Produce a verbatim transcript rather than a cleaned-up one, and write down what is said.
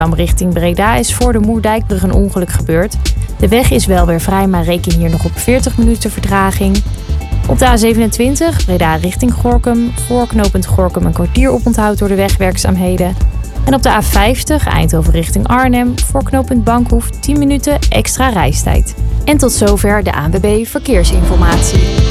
Richting Breda is voor de Moerdijkbrug een ongeluk gebeurd. De weg is wel weer vrij, maar reken hier nog op veertig minuten vertraging. Op de A zevenentwintig, Breda richting Gorinchem, voor knooppunt Gorinchem een kwartier oponthoud door de wegwerkzaamheden. En op de A vijftig, Eindhoven richting Arnhem, voor knooppunt Bankhoef tien minuten extra reistijd. En tot zover de A N W B Verkeersinformatie.